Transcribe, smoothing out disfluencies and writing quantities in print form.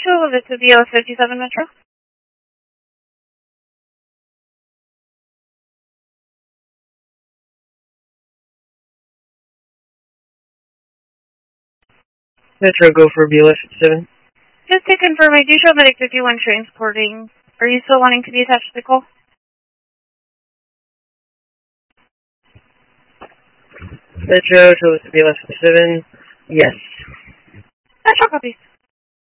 2, this is the 57 Metro. Metro, go for BLS 57. Just to confirm, I do show Medic 51 transporting. Are you still wanting to be attached to the call? Metro, to BLS 57. Yes. Metro copies.